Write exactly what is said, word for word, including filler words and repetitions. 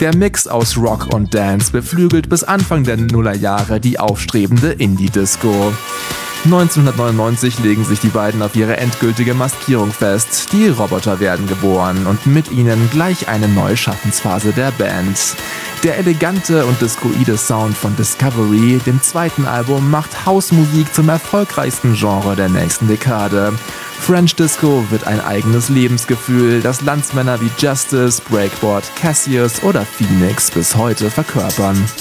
Der Mix aus Rock und Dance beflügelt bis Anfang der Nullerjahre die aufstrebende Indie-Disco. neunzehnhundertneunundneunzig legen sich die beiden auf ihre endgültige Maskierung fest. Die Roboter werden geboren und mit ihnen gleich eine neue Schaffensphase der Band. Der elegante und discoide Sound von Discovery, dem zweiten Album, macht Hausmusik zum erfolgreichsten Genre der nächsten Dekade. French Disco wird ein eigenes Lebensgefühl, das Landsmänner wie Justice, Breakbot, Cassius oder Phoenix bis heute verkörpern.